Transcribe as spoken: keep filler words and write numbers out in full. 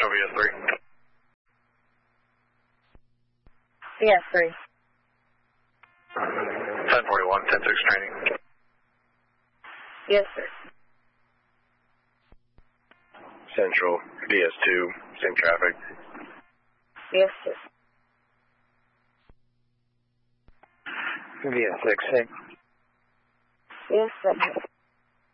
Central V S three. V S three. ten forty-one, ten six training. Yes, sir. Central V S two, same traffic. Yes, sir. V S six, same. Yes, sir.